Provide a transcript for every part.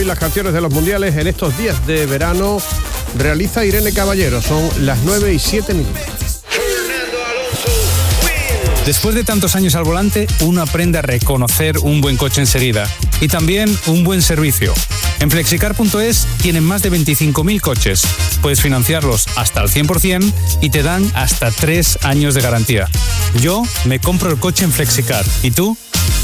hoy las canciones de los mundiales en estos días de verano. Realiza Irene Caballero, son las 9:07. Después de tantos años al volante, uno aprende a reconocer un buen coche enseguida y también un buen servicio. En Flexicar.es tienen más de 25.000 coches. Puedes financiarlos hasta el 100% y te dan hasta 3 años de garantía. Yo me compro el coche en Flexicar. ¿Y tú?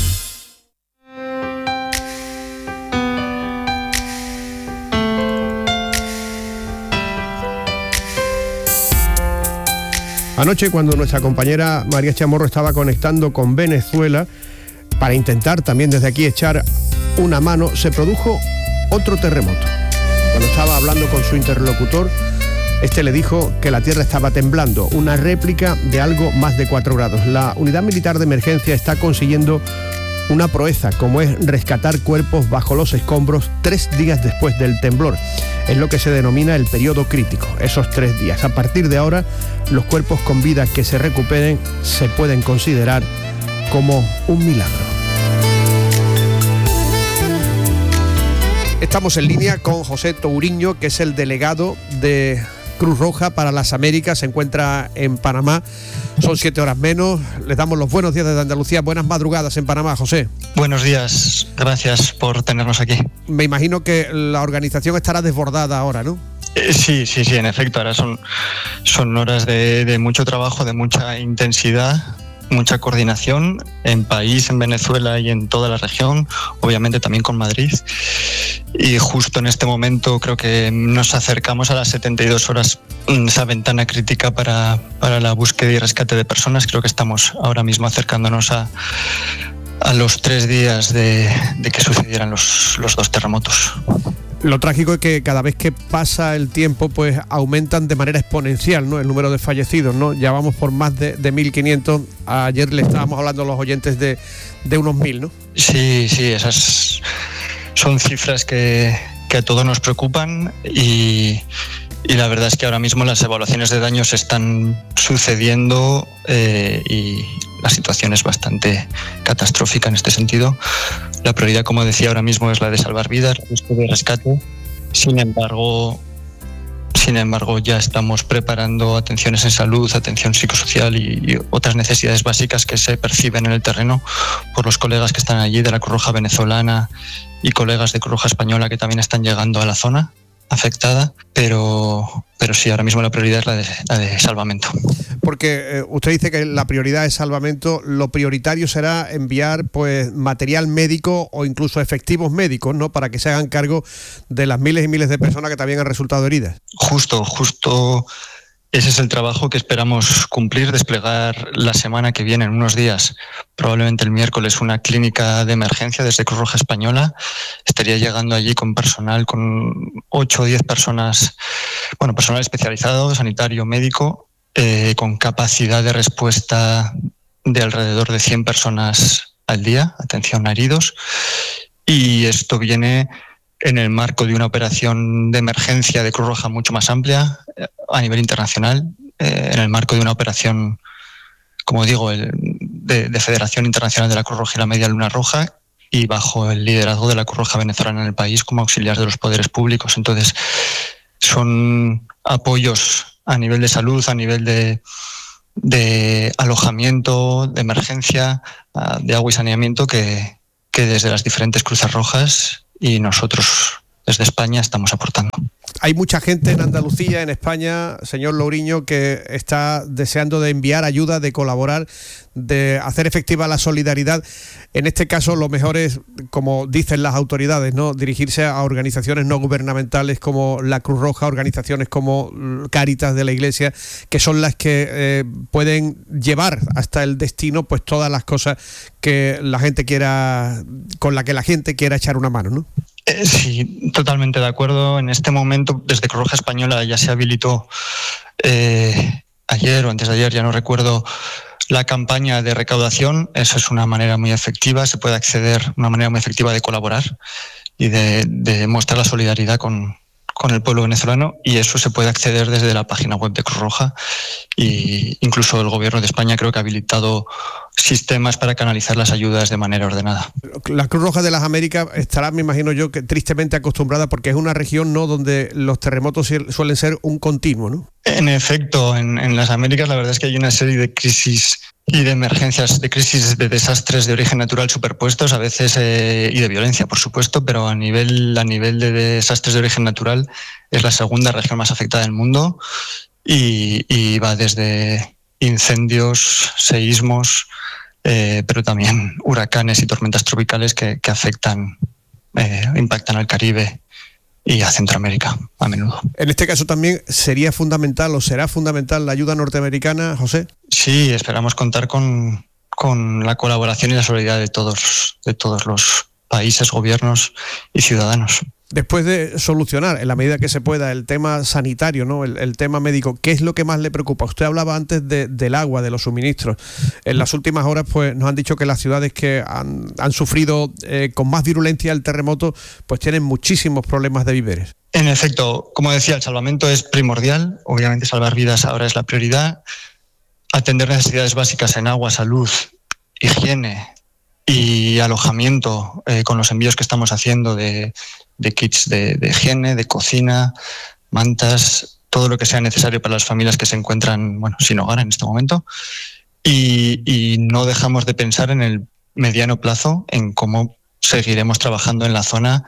Anoche, cuando nuestra compañera María Chamorro estaba conectando con Venezuela para intentar también desde aquí echar una mano, se produjo otro terremoto. Cuando estaba hablando con su interlocutor, este le dijo que la tierra estaba temblando, una réplica de algo más de 4 grados. La unidad militar de emergencia está consiguiendo una proeza, como es rescatar cuerpos bajo los escombros 3 días después del temblor. Es lo que se denomina el periodo crítico, esos 3 días. A partir de ahora, los cuerpos con vida que se recuperen se pueden considerar como un milagro. Estamos en línea con José Touriño, que es el delegado de Cruz Roja para las Américas, se encuentra en Panamá. Son 7 horas menos. Les damos los buenos días desde Andalucía. Buenas madrugadas en Panamá, José. Buenos días, gracias por tenernos aquí. Me imagino que la organización estará desbordada ahora, ¿no? Sí, en efecto. Ahora son horas de mucho trabajo, de mucha intensidad, mucha coordinación en país, en Venezuela y en toda la región, obviamente también con Madrid. Y justo en este momento creo que nos acercamos a las 72 horas, esa ventana crítica para la búsqueda y rescate de personas. Creo que estamos ahora mismo acercándonos a los 3 días de que sucedieran los 2 terremotos. Lo trágico es que cada vez que pasa el tiempo, pues aumentan de manera exponencial, ¿no?, el número de fallecidos, ¿no? Ya vamos por más de 1.500. Ayer le estábamos hablando a los oyentes de unos 1.000, ¿no? Sí, esas son cifras que a todos nos preocupan y la verdad es que ahora mismo las evaluaciones de daños están sucediendo y la situación es bastante catastrófica en este sentido. La prioridad, como decía, ahora mismo es la de salvar vidas, la búsqueda de rescate. Sin embargo, ya estamos preparando atenciones en salud, atención psicosocial y otras necesidades básicas que se perciben en el terreno por los colegas que están allí de la Cruz Roja venezolana y colegas de Cruz Roja española que también están llegando a la zona afectada, pero sí, ahora mismo la prioridad es la de salvamento. Porque usted dice que la prioridad es salvamento, lo prioritario será enviar pues material médico o incluso efectivos médicos, ¿no?, para que se hagan cargo de las miles y miles de personas que también han resultado heridas. Justo ese es el trabajo que esperamos cumplir, desplegar la semana que viene, en unos días, probablemente el miércoles, una clínica de emergencia desde Cruz Roja Española. Estaría llegando allí con personal, con 8 o 10 personas, personal especializado, sanitario, médico, con capacidad de respuesta de alrededor de 100 personas al día, atención a heridos. Y esto viene en el marco de una operación de emergencia de Cruz Roja mucho más amplia a nivel internacional, en el marco de una operación, como digo, de Federación Internacional de la Cruz Roja y la Media Luna Roja, y bajo el liderazgo de la Cruz Roja venezolana en el país como auxiliar de los poderes públicos. Entonces, son apoyos a nivel de salud, a nivel de alojamiento, de emergencia, de agua y saneamiento que desde las diferentes Cruces Rojas y nosotros desde España estamos aportando. Hay mucha gente en Andalucía, en España, señor Louriño, que está deseando de enviar ayuda, de colaborar, de hacer efectiva la solidaridad. En este caso, lo mejor es, como dicen las autoridades, ¿no?, dirigirse a organizaciones no gubernamentales como la Cruz Roja, organizaciones como Cáritas de la Iglesia, que son las que pueden llevar hasta el destino pues todas las cosas que la gente quiera, con la que la gente quiera echar una mano, ¿no? Sí, totalmente de acuerdo. En este momento, desde Cruz Roja Española ya se habilitó ayer o antes de ayer, ya no recuerdo, la campaña de recaudación. Eso es una manera muy efectiva, se puede acceder, una manera muy efectiva de colaborar y de mostrar la solidaridad con el pueblo venezolano, y eso se puede acceder desde la página web de Cruz Roja, y incluso el gobierno de España creo que ha habilitado sistemas para canalizar las ayudas de manera ordenada. La Cruz Roja de las Américas estará, me imagino yo, que tristemente acostumbrada, porque es una región, ¿no?, donde los terremotos suelen ser un continuo, ¿no? En efecto, en las Américas la verdad es que hay una serie de crisis y de emergencias, de crisis, de desastres de origen natural superpuestos a veces, y de violencia, por supuesto, pero a nivel de desastres de origen natural es la segunda región más afectada del mundo, y va desde incendios, seísmos, pero también huracanes y tormentas tropicales que afectan, impactan al Caribe y a Centroamérica a menudo. En este caso también sería fundamental o será fundamental la ayuda norteamericana, José. Sí, esperamos contar con la colaboración y la solidaridad de todos los países, gobiernos y ciudadanos. Después de solucionar, en la medida que se pueda, el tema sanitario, ¿no?, el tema médico, ¿qué es lo que más le preocupa? Usted hablaba antes del agua, de los suministros. En las últimas horas pues nos han dicho que las ciudades que han sufrido con más virulencia el terremoto pues tienen muchísimos problemas de víveres. En efecto, como decía, el salvamento es primordial. Obviamente salvar vidas ahora es la prioridad. Atender necesidades básicas en agua, salud, higiene y alojamiento, con los envíos que estamos haciendo de kits de higiene, de cocina, mantas, todo lo que sea necesario para las familias que se encuentran, sin hogar en este momento. Y no dejamos de pensar en el mediano plazo en cómo seguiremos trabajando en la zona,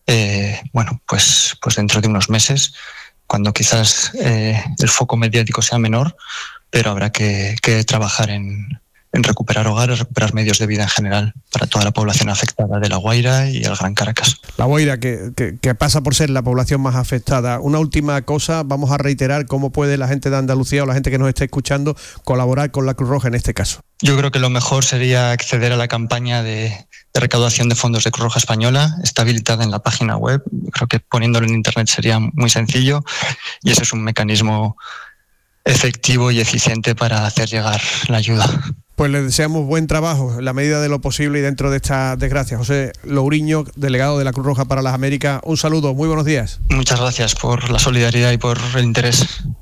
pues dentro de unos meses, cuando quizás el foco mediático sea menor, pero habrá que trabajar en recuperar hogares, recuperar medios de vida en general para toda la población afectada de La Guaira y el Gran Caracas. La Guaira, que pasa por ser la población más afectada. Una última cosa, vamos a reiterar cómo puede la gente de Andalucía o la gente que nos esté escuchando colaborar con la Cruz Roja en este caso. Yo creo que lo mejor sería acceder a la campaña de recaudación de fondos de Cruz Roja Española. Está habilitada en la página web. Creo que poniéndolo en internet sería muy sencillo, y ese es un mecanismo efectivo y eficiente para hacer llegar la ayuda. Pues le deseamos buen trabajo en la medida de lo posible y dentro de esta desgracia. José Louriño, delegado de la Cruz Roja para las Américas, un saludo, muy buenos días. Muchas gracias por la solidaridad y por el interés.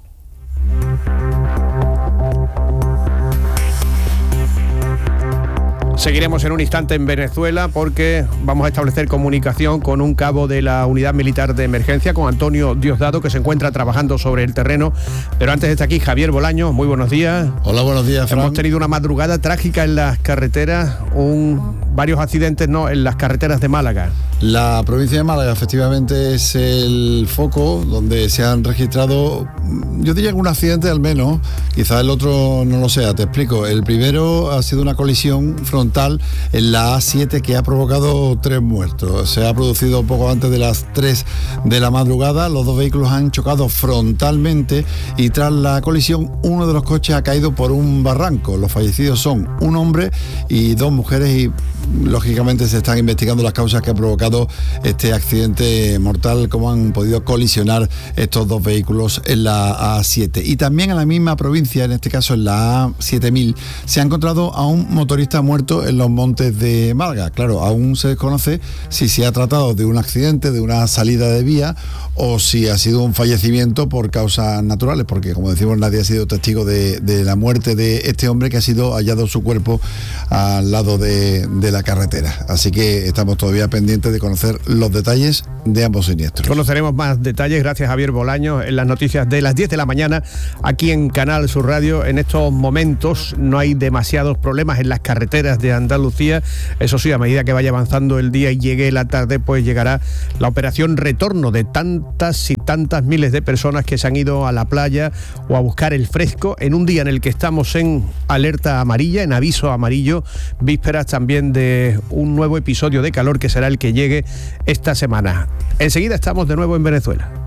Seguiremos en un instante en Venezuela porque vamos a establecer comunicación con un cabo de la Unidad Militar de Emergencia, con Antonio Diosdado, que se encuentra trabajando sobre el terreno. Pero antes está aquí Javier Bolaños. Muy buenos días. Hola, buenos días, Fran. Hemos tenido una madrugada trágica en las carreteras, varios accidentes en las carreteras de Málaga. La provincia de Málaga efectivamente es el foco donde se han registrado, yo diría que un accidente al menos, quizás el otro no lo sea, te explico. El primero ha sido una colisión frontal en la A7 que ha provocado 3 muertos. Se ha producido poco antes de las 3 de la madrugada, los 2 vehículos han chocado frontalmente y tras la colisión uno de los coches ha caído por un barranco. Los fallecidos son un hombre y 2 mujeres y lógicamente se están investigando las causas que ha provocado este accidente mortal, cómo han podido colisionar estos 2 vehículos en la A7. Y también en la misma provincia, en este caso en la A7000, se ha encontrado a un motorista muerto en los montes de Málaga. Claro, aún se desconoce si se ha tratado de un accidente, de una salida de vía, o si ha sido un fallecimiento por causas naturales, porque como decimos, nadie ha sido testigo de la muerte de este hombre, que ha sido hallado su cuerpo al lado de la carretera. Así que estamos todavía pendientes de conocer los detalles de ambos siniestros. Conoceremos más detalles gracias a Javier Bolaños en las noticias de las 10 de la mañana aquí en Canal Sur Radio. En estos momentos no hay demasiados problemas en las carreteras de Andalucía. Eso sí, a medida que vaya avanzando el día y llegue la tarde, pues llegará la operación retorno de tantas y tantas miles de personas que se han ido a la playa o a buscar el fresco en un día en el que estamos en alerta amarilla, en aviso amarillo, vísperas también de un nuevo episodio de calor que será el que llegue esta semana. Enseguida estamos de nuevo en Venezuela.